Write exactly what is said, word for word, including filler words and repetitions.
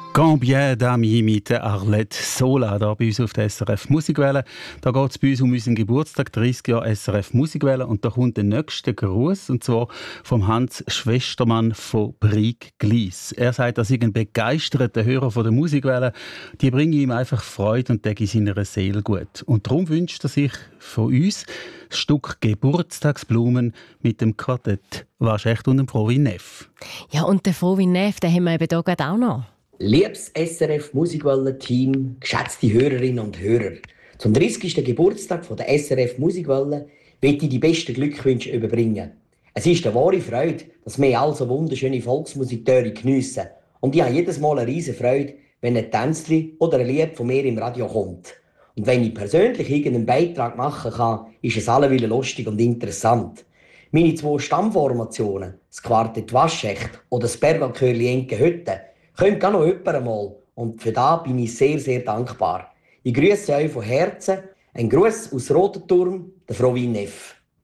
Combien d'amis mit Arlette Sola da bei uns auf der S R F Musikwelle. Da geht es bei uns um unseren Geburtstag, dreißig Jahre S R F Musikwelle. Und da kommt der nächste Gruß, und zwar vom Hans Schwestermann von Brig Glies. Er sagt, dass ich ein begeisterter Hörer von der Musikwelle, die bringen ihm einfach Freude und täge seiner Seele gut. Und darum wünscht er sich von uns das Stück Geburtstagsblumen mit dem Quartett Waschecht und dem Frohwin Neff. Ja, und den Frohwin Neff, den haben wir eben hier gerade auch noch. Liebes S R F Musikwelle-Team, geschätzte Hörerinnen und Hörer, zum dreißigsten Geburtstag von der S R F Musikwelle möchte ich die besten Glückwünsche überbringen. Es ist eine wahre Freude, dass wir all so wunderschöne Volksmusik geniessen. Und ich habe jedes Mal eine riesige Freude, wenn ein Tänzli oder ein Lied von mir im Radio kommt. Und wenn ich persönlich irgendeinen Beitrag machen kann, ist es alleweil lustig und interessant. Meine zwei Stammformationen, das Quartett Waschecht oder das Bergwaldchörli Enke Hütte, kommt auch noch jemand einmal. Und für das bin ich sehr, sehr dankbar. Ich grüße euch von Herzen. Ein Gruß aus Rotenturm, der Frohwin Neff.